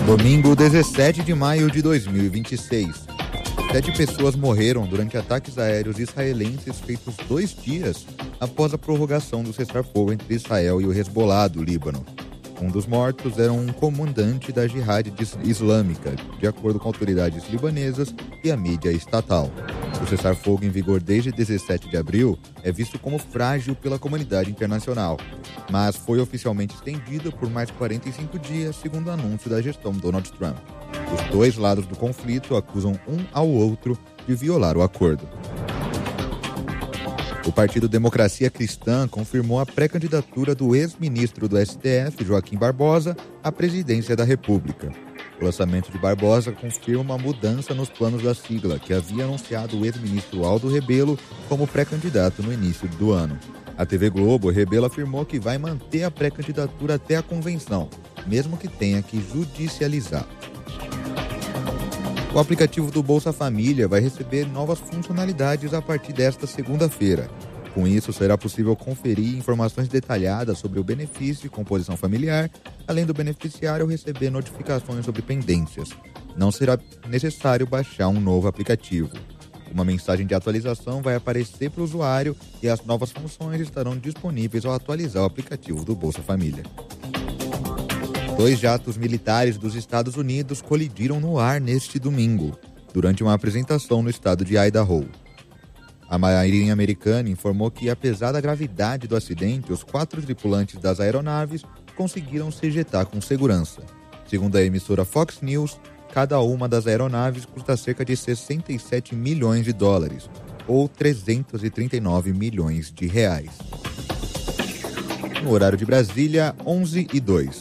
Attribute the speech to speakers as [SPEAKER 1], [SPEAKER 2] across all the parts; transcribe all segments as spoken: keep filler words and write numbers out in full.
[SPEAKER 1] Domingo, dezessete de maio de dois mil e vinte e seis. Sete pessoas morreram durante ataques aéreos israelenses feitos dois dias após a prorrogação do cessar-fogo entre Israel e o Hezbollah do Líbano. Um dos mortos era um comandante da Jihad Islâmica, de acordo com autoridades libanesas e a mídia estatal. O cessar-fogo em vigor desde dezessete de abril é visto como frágil pela comunidade internacional, mas foi oficialmente estendido por mais quarenta e cinco dias, segundo o anúncio da gestão Donald Trump. Os dois lados do conflito acusam um ao outro de violar o acordo. O Partido Democracia Cristã confirmou a pré-candidatura do ex-ministro do S T F, Joaquim Barbosa, à presidência da República. O lançamento de Barbosa confirma uma mudança nos planos da sigla, que havia anunciado o ex-ministro Aldo Rebelo como pré-candidato no início do ano. A T V Globo, Rebelo afirmou que vai manter a pré-candidatura até a convenção, mesmo que tenha que judicializar. O aplicativo do Bolsa Família vai receber novas funcionalidades a partir desta segunda-feira. Com isso, será possível conferir informações detalhadas sobre o benefício e composição familiar, além do beneficiário receber notificações sobre pendências. Não será necessário baixar um novo aplicativo. Uma mensagem de atualização vai aparecer para o usuário e as novas funções estarão disponíveis ao atualizar o aplicativo do Bolsa Família. Dois jatos militares dos Estados Unidos colidiram no ar neste domingo, durante uma apresentação no estado de Idaho. A Marinha Americana informou que, apesar da gravidade do acidente, os quatro tripulantes das aeronaves conseguiram se ejetar com segurança. Segundo a emissora Fox News, cada uma das aeronaves custa cerca de sessenta e sete milhões de dólares, ou trezentos e trinta e nove milhões de reais. No horário de Brasília, onze e dois.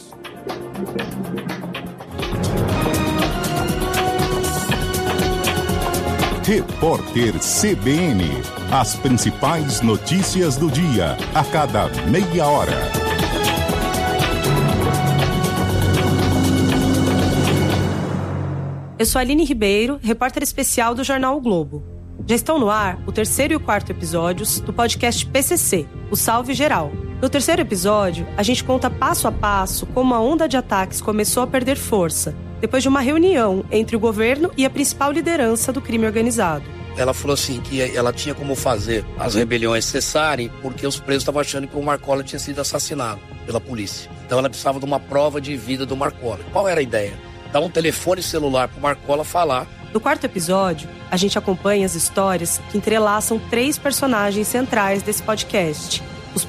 [SPEAKER 2] Repórter C B N. As principais notícias do dia, a cada meia hora.
[SPEAKER 3] Eu sou a Aline Ribeiro, repórter especial do Jornal O Globo. Já estão no ar o terceiro e o quarto episódios do podcast P C C, o Salve Geral. No terceiro episódio, a gente conta passo a passo como a onda de ataques começou a perder força, depois de uma reunião entre o governo e a principal liderança do crime organizado.
[SPEAKER 4] Ela falou assim que ela tinha como fazer as rebeliões cessarem porque os presos estavam achando que o Marcola tinha sido assassinado pela polícia. Então ela precisava de uma prova de vida do Marcola. Qual era a ideia? Dar um telefone celular pro Marcola falar.
[SPEAKER 3] No quarto episódio, a gente acompanha as histórias que entrelaçam três personagens centrais desse podcast,